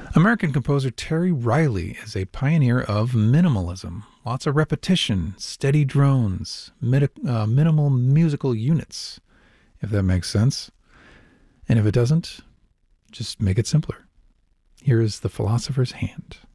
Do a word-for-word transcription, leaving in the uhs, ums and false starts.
American composer Terry Riley is a pioneer of minimalism. Lots of repetition, steady drones, midi- uh, minimal musical units, if that makes sense. And if it doesn't, just make it simpler. Here is The Philosopher's Hand.